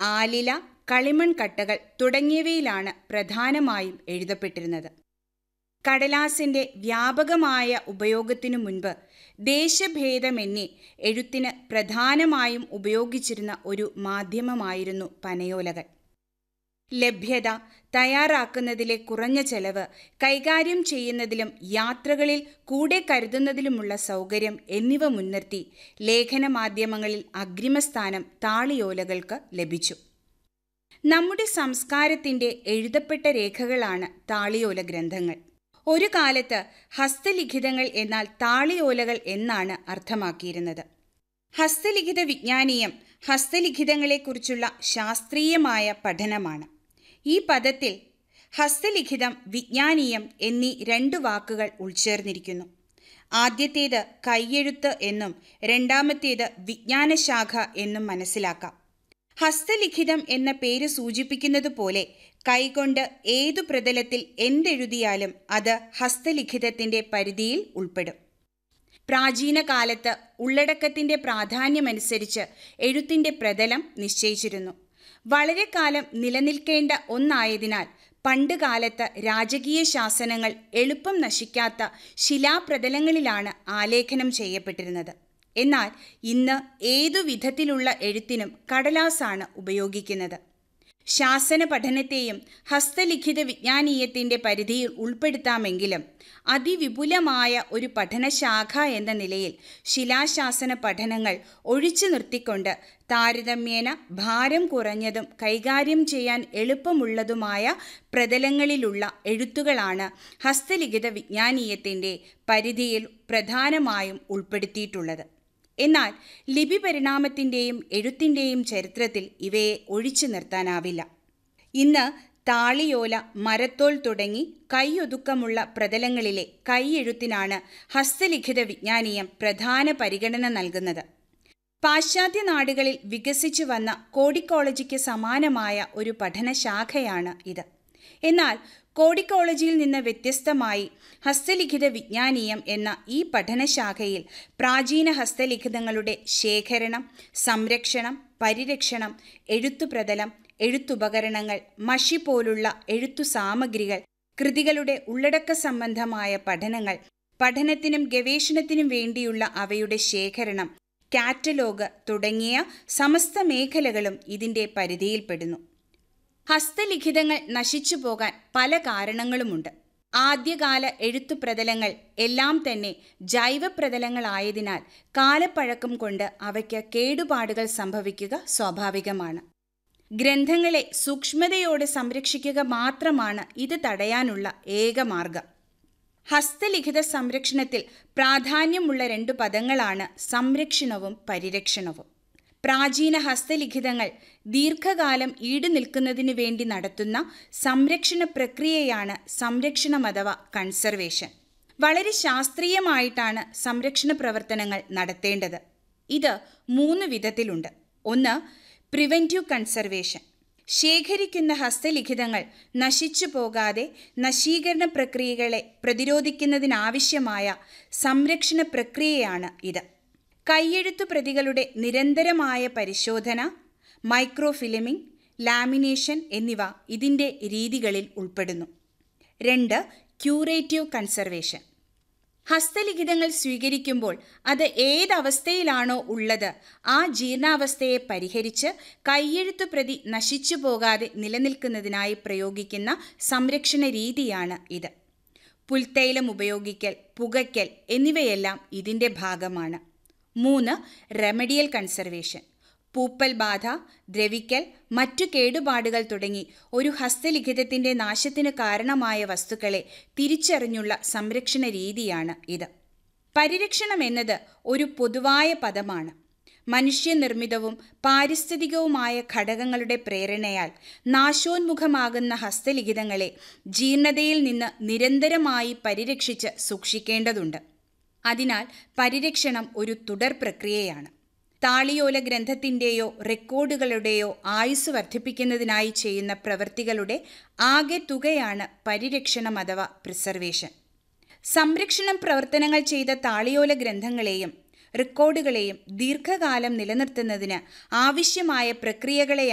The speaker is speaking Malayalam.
ആലില, കളിമൺ കട്ടകൾ തുടങ്ങിയവയിലാണ് പ്രധാനമായും എഴുതപ്പെട്ടിരുന്നത്. കടലാസിൻ്റെ വ്യാപകമായ ഉപയോഗത്തിനു മുൻപ് ദേശഭേദമന്യേ എഴുത്തിന് പ്രധാനമായും ഉപയോഗിച്ചിരുന്ന ഒരു മാധ്യമമായിരുന്നു പനയോലകൾ. ലഭ്യത, തയ്യാറാക്കുന്നതിലെ കുറഞ്ഞ ചെലവ്, കൈകാര്യം ചെയ്യുന്നതിലും യാത്രകളിൽ കൂടെ കരുതുന്നതിലുമുള്ള സൗകര്യം എന്നിവ മുൻനിർത്തി ലേഖന മാധ്യമങ്ങളിൽ അഗ്രിമസ്ഥാനം താളിയോലകൾക്ക് ലഭിച്ചു. നമ്മുടെ സംസ്കാരത്തിൻ്റെ എഴുതപ്പെട്ട രേഖകളാണ് താളിയോല ഗ്രന്ഥങ്ങൾ. ഒരു കാലത്ത് ഹസ്തലിഖിതങ്ങൾ എന്നാൽ താളിയോലകൾ എന്നാണ് അർത്ഥമാക്കിയിരുന്നത്. ഹസ്തലിഖിത വിജ്ഞാനീയം ഹസ്തലിഖിതങ്ങളെക്കുറിച്ചുള്ള ശാസ്ത്രീയമായ പഠനമാണ്. ഈ പദത്തിൽ ഹസ്തലിഖിതം, വിജ്ഞാനീയം എന്നീ 2 വാക്കുകൾ ഉൾച്ചേർന്നിരിക്കുന്നു. ആദ്യത്തേത് കൈയെഴുത്ത് എന്നും രണ്ടാമത്തേത് വിജ്ഞാനശാഖ എന്നും മനസ്സിലാക്കാം. ഹസ്തലിഖിതം എന്ന പേര് സൂചിപ്പിക്കുന്നത് പോലെ കൈകൊണ്ട് ഏതു പ്രതലത്തിൽ എന്തെഴുതിയാലും അത് ഹസ്തലിഖിതത്തിൻ്റെ പരിധിയിൽ ഉൾപ്പെടും. പ്രാചീന കാലത്ത് ഉള്ളടക്കത്തിൻ്റെ പ്രാധാന്യമനുസരിച്ച് എഴുത്തിൻ്റെ പ്രതലം നിശ്ചയിച്ചിരുന്നു. വളരെ കാലം നിലനിൽക്കേണ്ട ഒന്നായതിനാൽ പണ്ട് കാലത്ത് രാജകീയ ശാസനങ്ങൾ എളുപ്പം നശിക്കാത്ത ശിലാപ്രതലങ്ങളിലാണ് ആലേഖനം ചെയ്യപ്പെട്ടിരുന്നത്. എന്നാൽ ഇന്ന് ഏതു വിധത്തിലുള്ള എഴുത്തിനും കടലാസാണ് ഉപയോഗിക്കുന്നത്. ശാസന പഠനത്തെയും ഹസ്തലിഖിത വിജ്ഞാനീയത്തിൻ്റെ പരിധിയിൽ ഉൾപ്പെടുത്താമെങ്കിലും അതിവിപുലമായ ഒരു പഠനശാഖ എന്ന നിലയിൽ ശിലാശാസന പഠനങ്ങൾ ഒഴിച്ചു നിർത്തിക്കൊണ്ട് താരതമ്യേന ഭാരം കുറഞ്ഞതും കൈകാര്യം ചെയ്യാൻ എളുപ്പമുള്ളതുമായ പ്രതലങ്ങളിലുള്ള എഴുത്തുകളാണ് ഹസ്തലിഖിത വിജ്ഞാനീയത്തിൻ്റെ പരിധിയിൽ പ്രധാനമായും ഉൾപ്പെടുത്തിയിട്ടുള്ളത്. എന്നാൽ ലിപി പരിണാമത്തിൻ്റെയും എഴുത്തിൻ്റെയും ചരിത്രത്തിൽ ഇവയെ ഒഴിച്ചു നിർത്താനാവില്ല. ഇന്ന് താളിയോല, മരത്തോൽ തുടങ്ങി കൈയൊതുക്കമുള്ള പ്രതലങ്ങളിലെ കൈയെഴുത്തിനാണ് ഹസ്തലിഖിത വിജ്ഞാനീയം പ്രധാന പരിഗണന നൽകുന്നത്. പാശ്ചാത്യ നാടുകളിൽ വികസിച്ചു വന്ന കോഡിക്കോളജിക്ക് സമാനമായ ഒരു പഠനശാഖയാണ് ഇത്. എന്നാൽ കോഡിക്കോളജിയിൽ നിന്ന് വ്യത്യസ്തമായി ഹസ്തലിഖിത വിജ്ഞാനീയം എന്ന ഈ പഠനശാഖയിൽ പ്രാചീന ഹസ്തലിഖിതങ്ങളുടെ ശേഖരണം, സംരക്ഷണം, പരിരക്ഷണം, എഴുത്തുപ്രതലം, എഴുത്തുപകരണങ്ങൾ, മഷി പോലുള്ള എഴുത്തു സാമഗ്രികൾ, കൃതികളുടെ ഉള്ളടക്ക സംബന്ധമായ പഠനങ്ങൾ, പഠനത്തിനും ഗവേഷണത്തിനും വേണ്ടിയുള്ള അവയുടെ ശേഖരണം, കാറ്റലോഗ് തുടങ്ങിയ സമസ്ത മേഖലകളും ഇതിൻ്റെ പരിധിയിൽപ്പെടുന്നു. ഹസ്തലിഖിതങ്ങൾ നശിച്ചു പോകാൻ പല കാരണങ്ങളുമുണ്ട്. ആദ്യകാല എഴുത്തുപ്രതലങ്ങൾ എല്ലാം തന്നെ ജൈവപ്രതലങ്ങളായതിനാൽ കാലപ്പഴക്കം കൊണ്ട് അവയ്ക്ക് കേടുപാടുകൾ സംഭവിക്കുക സ്വാഭാവികമാണ്. ഗ്രന്ഥങ്ങളെ സൂക്ഷ്മതയോടെ സംരക്ഷിക്കുക മാത്രമാണ് ഇത് തടയാനുള്ള ഏക മാർഗം. ഹസ്തലിഖിത സംരക്ഷണത്തിൽ പ്രാധാന്യമുള്ള 2 പദങ്ങളാണ് സംരക്ഷണവും പരിരക്ഷണവും. പ്രാചീന ഹസ്തലിഖിതങ്ങൾ ദീർഘകാലം ഈടുനിൽക്കുന്നതിന് വേണ്ടി നടത്തുന്ന സംരക്ഷണ പ്രക്രിയയാണ് സംരക്ഷണം അഥവാ കൺസർവേഷൻ. വളരെ ശാസ്ത്രീയമായിട്ടാണ് സംരക്ഷണ പ്രവർത്തനങ്ങൾ നടത്തേണ്ടത്. ഇത് 3 വിധത്തിലുണ്ട്. ഒന്ന്, പ്രിവെൻറ്റീവ് കൺസർവേഷൻ. ശേഖരിക്കുന്ന ഹസ്തലിഖിതങ്ങൾ നശിച്ചു പോകാതെ നശീകരണ പ്രക്രിയകളെ പ്രതിരോധിക്കുന്നതിനാവശ്യമായ സംരക്ഷണ പ്രക്രിയയാണ് ഇത്. കൈയെഴുത്തു പ്രതികളുടെ നിരന്തരമായ പരിശോധന, മൈക്രോഫിലിമിംഗ്, ലാമിനേഷൻ എന്നിവ ഇതിൻ്റെ രീതികളിൽ ഉൾപ്പെടുന്നു. 2, ക്യൂറേറ്റീവ് കൺസർവേഷൻ. ഹസ്തലിഖിതങ്ങൾ സ്വീകരിക്കുമ്പോൾ അത് ഏതവസ്ഥയിലാണോ ഉള്ളത് ആ ജീർണാവസ്ഥയെ പരിഹരിച്ച് കൈയെഴുത്തു പ്രതി നശിച്ചു പോകാതെ നിലനിൽക്കുന്നതിനായി പ്രയോഗിക്കുന്ന സംരക്ഷണ രീതിയാണ് ഇത്. പുൽത്തൈലം ഉപയോഗിക്കൽ, പുകയ്ക്കൽ എന്നിവയെല്ലാം ഇതിൻ്റെ ഭാഗമാണ്. 3, റെമഡിയൽ കൺസർവേഷൻ. പൂപ്പൽ ബാധ, ദ്രവിക്കൽ, മറ്റു കേടുപാടുകൾ തുടങ്ങി ഒരു ഹസ്തലിഖിതത്തിൻ്റെ നാശത്തിന് കാരണമായ വസ്തുക്കളെ തിരിച്ചറിഞ്ഞുള്ള സംരക്ഷണ രീതിയാണ് ഇത്. പരിരക്ഷണം എന്നത് ഒരു പൊതുവായ പദമാണ്. മനുഷ്യനിർമ്മിതവും പാരിസ്ഥിതികവുമായ ഘടകങ്ങളുടെ പ്രേരണയാൽ നാശോന്മുഖമാകുന്ന ഹസ്തലിഖിതങ്ങളെ ജീർണതയിൽ നിന്ന് നിരന്തരമായി പരിരക്ഷിച്ച് സൂക്ഷിക്കേണ്ടതുണ്ട്. അതിനാൽ പരിരക്ഷണം ഒരു തുടർ പ്രക്രിയയാണ്. താളിയോല ഗ്രന്ഥത്തിൻ്റെയോ റെക്കോർഡുകളുടെയോ ആയുസ് വർദ്ധിപ്പിക്കുന്നതിനായി ചെയ്യുന്ന പ്രവൃത്തികളുടെ ആകെ തുകയാണ് പരിരക്ഷണം അഥവാ പ്രിസർവേഷൻ. സംരക്ഷണം പ്രവർത്തനങ്ങൾ ചെയ്ത താളിയോല ഗ്രന്ഥങ്ങളെയും റെക്കോർഡുകളെയും ദീർഘകാലം നിലനിർത്തുന്നതിന് ആവശ്യമായ പ്രക്രിയകളെ